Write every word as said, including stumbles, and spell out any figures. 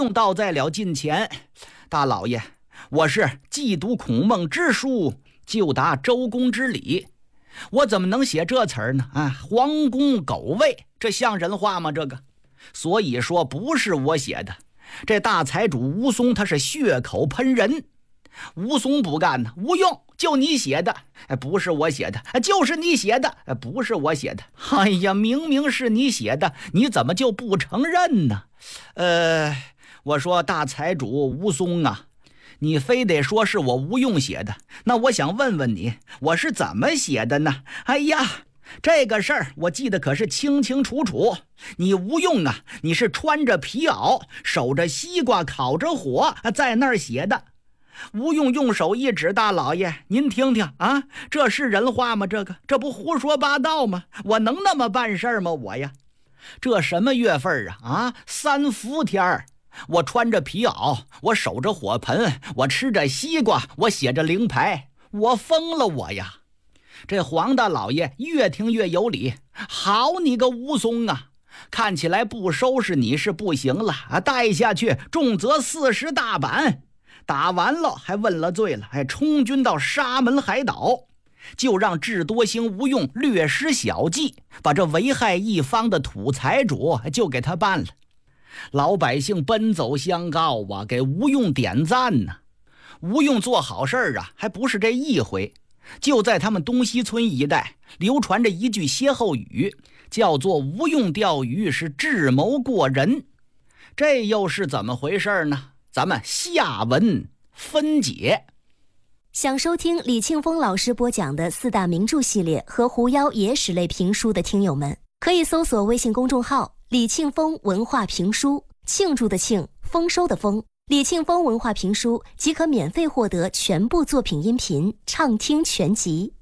用道在了近前，大老爷，我是既读孔孟之书，就答周公之礼，我怎么能写这词儿呢？啊，皇宫狗卫，这像人话吗？这个，所以说不是我写的。这大财主吴松他是血口喷人，吴松不干呢，吴用就你写的，不是我写的，就是你写的，不是我写的。哎呀，明明是你写的，你怎么就不承认呢？呃，我说大财主吴松啊，你非得说是我吴用写的，那我想问问你，我是怎么写的呢？哎呀，这个事儿我记得可是清清楚楚。你吴用啊，你是穿着皮袄，守着西瓜，烤着火，在那儿写的。吴用用手一指，大老爷，您听听啊，这是人话吗？这个这不胡说八道吗？我能那么办事吗？我呀，这什么月份啊？啊，三伏天儿，我穿着皮袄，我守着火盆，我吃着西瓜，我写着灵牌，我疯了我呀！这黄大老爷越听越有理，好你个吴松啊，看起来不收拾你是不行了啊，带下去重则四十大板。打完了还问了罪了，还充军到沙门海岛，就让智多星吴用略施小计，把这危害一方的土财主就给他办了。老百姓奔走相告啊，给吴用点赞呢。吴用做好事儿啊，还不是这一回。就在他们东西村一带流传着一句歇后语，叫做吴用钓鱼是智谋过人。这又是怎么回事呢？咱们下文分解。 想收听李庆峰老师播讲的四大名著系列和狐妖野史类评书的听友们，可以搜索微信公众号李庆峰文化评书，庆祝的庆，丰收的丰，李庆峰文化评书即可免费获得全部作品音频畅听全集。